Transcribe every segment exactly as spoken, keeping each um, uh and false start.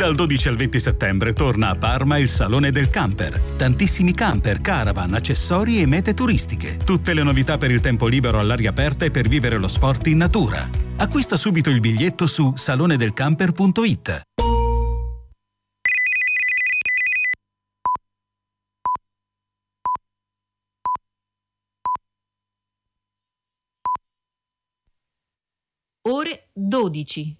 Dal dodici al venti settembre torna a Parma il Salone del Camper. Tantissimi camper, caravan, accessori e mete turistiche. Tutte le novità per il tempo libero all'aria aperta e per vivere lo sport in natura. Acquista subito il biglietto su salone del camper punto it. Ore dodici.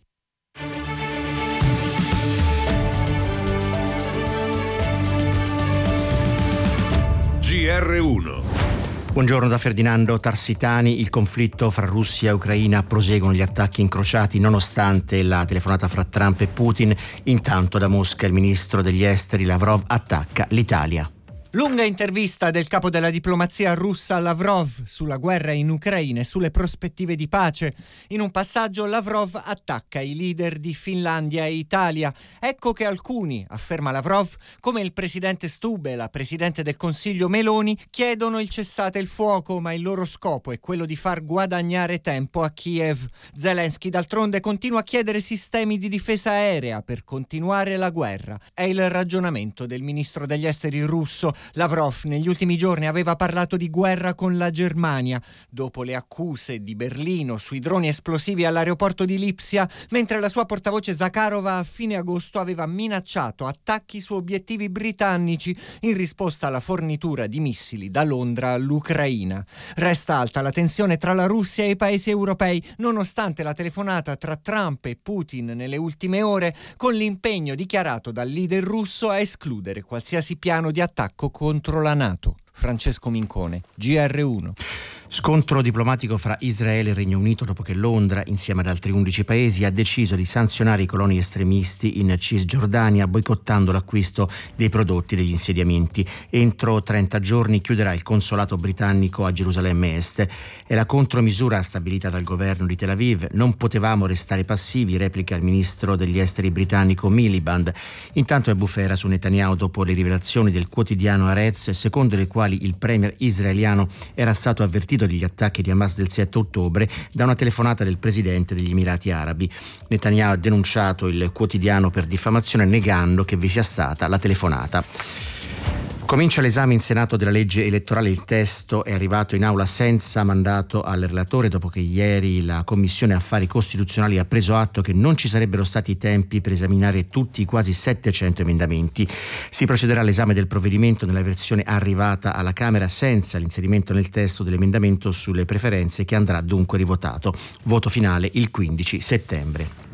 G R uno. Buongiorno da Ferdinando Tarsitani. Il conflitto fra Russia e Ucraina, proseguono gli attacchi incrociati nonostante la telefonata fra Trump e Putin. Intanto da Mosca il ministro degli esteri Lavrov attacca l'Italia. Lunga intervista del capo della diplomazia russa Lavrov sulla guerra in Ucraina e sulle prospettive di pace. In un passaggio Lavrov attacca i leader di Finlandia e Italia. Ecco che alcuni, afferma Lavrov, come il presidente Stubb e la presidente del Consiglio Meloni, chiedono il cessate il fuoco, ma il loro scopo è quello di far guadagnare tempo a Kiev. Zelensky d'altronde continua a chiedere sistemi di difesa aerea per continuare la guerra. È il ragionamento del ministro degli esteri russo. Lavrov negli ultimi giorni aveva parlato di guerra con la Germania, dopo le accuse di Berlino sui droni esplosivi all'aeroporto di Lipsia, mentre la sua portavoce Zakharova a fine agosto aveva minacciato attacchi su obiettivi britannici in risposta alla fornitura di missili da Londra all'Ucraina. Resta alta la tensione tra la Russia e i paesi europei, nonostante la telefonata tra Trump e Putin nelle ultime ore, con l'impegno dichiarato dal leader russo a escludere qualsiasi piano di attacco contro la NATO. Francesco Mincone, G R uno. Scontro diplomatico fra Israele e il Regno Unito dopo che Londra, insieme ad altri undici paesi, ha deciso di sanzionare i coloni estremisti in Cisgiordania, boicottando l'acquisto dei prodotti degli insediamenti. Entro trenta giorni chiuderà il consolato britannico a Gerusalemme Est. È la contromisura stabilita dal governo di Tel Aviv. Non potevamo restare passivi, replica il ministro degli esteri britannico Miliband. Intanto è bufera su Netanyahu dopo le rivelazioni del quotidiano Haaretz, secondo le quali il premier israeliano era stato avvertito degli attacchi di Hamas del sette ottobre da una telefonata del presidente degli Emirati Arabi. Netanyahu ha denunciato il quotidiano per diffamazione, negando che vi sia stata la telefonata. Comincia l'esame in Senato della legge elettorale. Il testo è arrivato in aula senza mandato al relatore dopo che ieri la Commissione Affari Costituzionali ha preso atto che non ci sarebbero stati i tempi per esaminare tutti i quasi settecento emendamenti. Si procederà all'esame del provvedimento nella versione arrivata alla Camera senza l'inserimento nel testo dell'emendamento sulle preferenze, che andrà dunque rivotato. Voto finale il quindici settembre.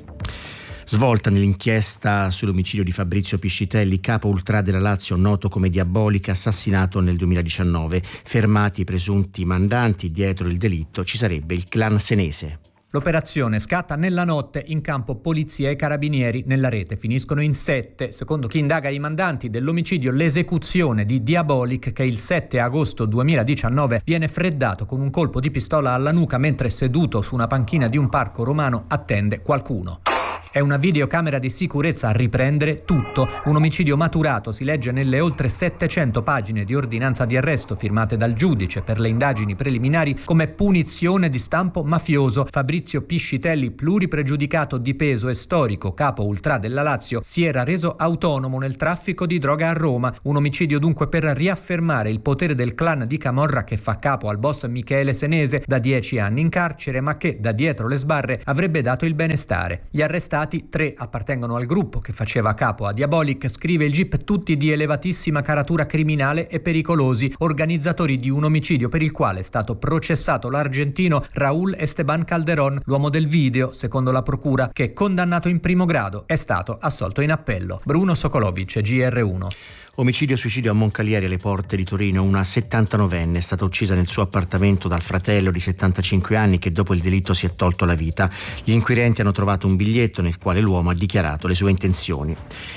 Svolta nell'inchiesta sull'omicidio di Fabrizio Piscitelli, capo ultra della Lazio, noto come Diabolic, assassinato nel duemiladiciannove. Fermati i presunti mandanti, dietro il delitto ci sarebbe il clan senese. L'operazione scatta nella notte, in campo polizia e carabinieri. Nella rete finiscono in sette. Secondo chi indaga i mandanti dell'omicidio, l'esecuzione di Diabolic, che il sette agosto duemiladiciannove viene freddato con un colpo di pistola alla nuca mentre seduto su una panchina di un parco romano attende qualcuno. È una videocamera di sicurezza a riprendere tutto. Un omicidio maturato, si legge nelle oltre settecento pagine di ordinanza di arresto firmate dal giudice per le indagini preliminari come punizione di stampo mafioso. Fabrizio Piscitelli, pluripregiudicato di peso e storico capo ultra della Lazio, si era reso autonomo nel traffico di droga a Roma. Un omicidio dunque per riaffermare il potere del clan di Camorra che fa capo al boss Michele Senese, da dieci anni in carcere, ma che da dietro le sbarre avrebbe dato il benestare. Gli arrestati, tre appartengono al gruppo che faceva capo a Diabolic, scrive il G I P, tutti di elevatissima caratura criminale e pericolosi, organizzatori di un omicidio per il quale è stato processato l'argentino Raúl Esteban Calderón, l'uomo del video, secondo la procura, che, condannato in primo grado, è stato assolto in appello. Bruno Sokolovic, G R uno. Omicidio-suicidio a Moncalieri, alle porte di Torino. Una settantanovenne è stata uccisa nel suo appartamento dal fratello di settantacinque anni che dopo il delitto si è tolto la vita. Gli inquirenti hanno trovato un biglietto nel quale l'uomo ha dichiarato le sue intenzioni.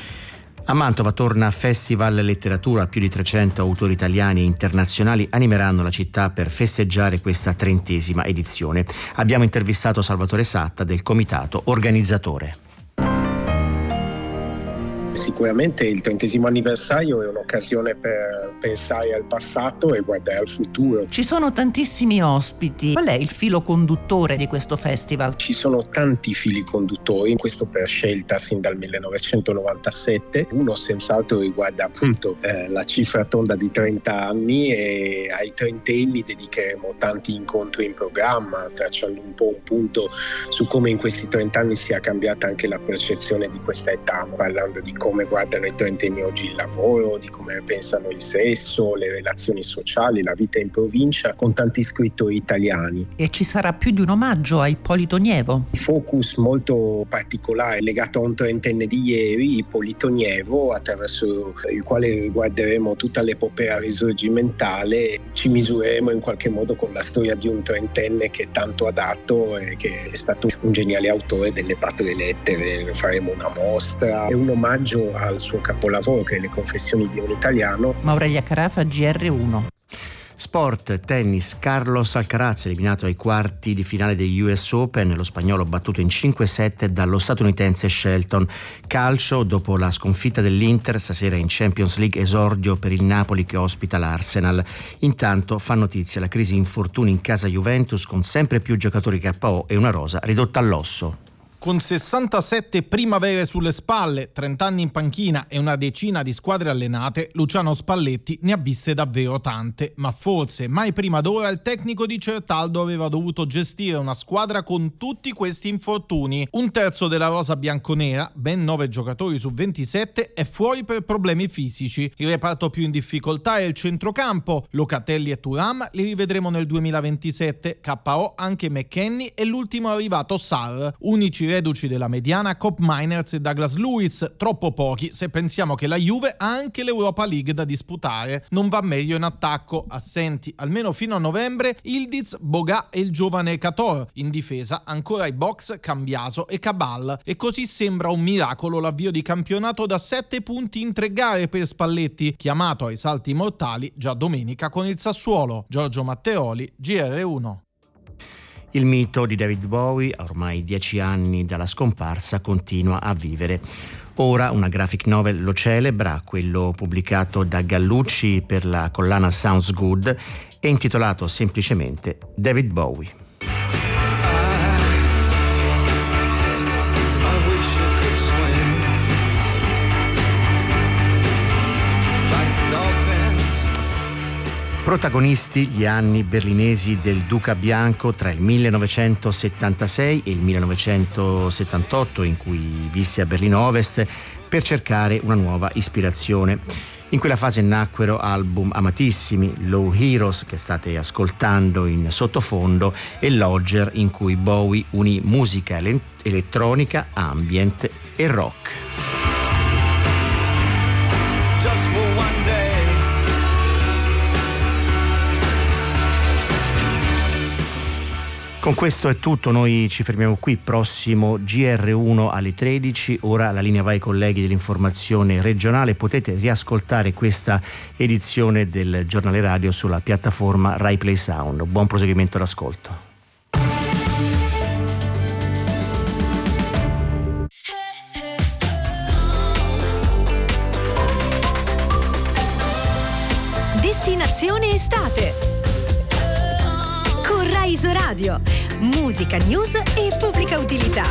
A Mantova torna Festival Letteratura. Più di trecento autori italiani e internazionali animeranno la città per festeggiare questa trentesima edizione. Abbiamo intervistato Salvatore Satta del comitato organizzatore. Sicuramente il trentesimo anniversario è un'occasione per pensare al passato e guardare al futuro. Ci sono tantissimi ospiti. Qual è il filo conduttore di questo festival? Ci sono tanti fili conduttori, questo per scelta sin dal millenovecentonovantasette. Uno senz'altro riguarda appunto eh, la cifra tonda di trenta anni, e ai trentenni dedicheremo tanti incontri in programma, tracciando un po' un punto su come in questi trent'anni sia cambiata anche la percezione di questa età, parlando di come guardano i trentenni oggi il lavoro, di come pensano il sesso, le relazioni sociali, la vita in provincia, con tanti scrittori italiani. E ci sarà più di un omaggio a Ippolito Nievo. Focus molto particolare legato a un trentenne di ieri, Ippolito Nievo, attraverso il quale riguarderemo tutta l'epopea risorgimentale. Ci misureremo in qualche modo con la storia di un trentenne che tanto ha dato e che è stato un geniale autore delle Patrie Lettere. Faremo una mostra e un omaggio al suo capolavoro, che è Le Confessioni di un italiano. Maurelia Carafa, G R uno. Sport, tennis, Carlos Alcaraz eliminato ai quarti di finale degli U S Open, lo spagnolo battuto in cinque sette dallo statunitense Shelton. Calcio, dopo la sconfitta dell'Inter, stasera in Champions League esordio per il Napoli che ospita l'Arsenal. Intanto fa notizia la crisi infortuni in casa Juventus, con sempre più giocatori K O e una rosa ridotta all'osso. Con sessantasette primavere sulle spalle, trenta anni in panchina e una decina di squadre allenate, Luciano Spalletti ne ha viste davvero tante, ma forse mai prima d'ora il tecnico di Certaldo aveva dovuto gestire una squadra con tutti questi infortuni. Un terzo della rosa bianconera, ben nove giocatori su ventisette, è fuori per problemi fisici. Il reparto più in difficoltà è il centrocampo. Locatelli e Thuram li rivedremo nel duemilaventisette, K O anche McKennie e l'ultimo arrivato Sarr, unici reduci della mediana Cop Miners e Douglas Lewis, troppo pochi se pensiamo che la Juve ha anche l'Europa League da disputare. Non va meglio in attacco, assenti almeno fino a novembre Ildiz, Boga e il giovane Cator. In difesa ancora i Box, Cambiaso e Cabal, e così sembra un miracolo l'avvio di campionato da sette punti in tre gare per Spalletti, chiamato ai salti mortali già domenica con il Sassuolo. Giorgio Matteoli, G R uno. Il mito di David Bowie, a ormai dieci anni dalla scomparsa, continua a vivere. Ora una graphic novel lo celebra, quello pubblicato da Gallucci per la collana Sounds Good, è intitolato semplicemente David Bowie. Protagonisti gli anni berlinesi del Duca Bianco tra il millenovecentosettantasei e il millenovecentosettantotto, in cui visse a Berlino Ovest per cercare una nuova ispirazione. In quella fase nacquero album amatissimi, Low Heroes, che state ascoltando in sottofondo, e Lodger, in cui Bowie unì musica ele- elettronica, ambient e rock. Just for one day. Con questo è tutto, noi ci fermiamo qui. Prossimo G R uno alle tredici, ora la linea va ai colleghi dell'informazione regionale. Potete riascoltare questa edizione del giornale radio sulla piattaforma Rai Play Sound. Buon proseguimento d'ascolto. Destinazione estate con Rai Isoradio, musica, news e pubblica utilità.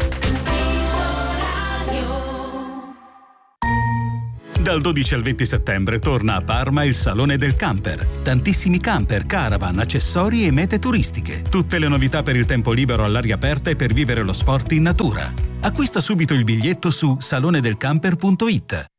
Dal dodici al venti settembre torna a Parma il Salone del Camper. Tantissimi camper, caravan, accessori e mete turistiche. Tutte le novità per il tempo libero all'aria aperta e per vivere lo sport in natura. Acquista subito il biglietto su salone del camper punto it.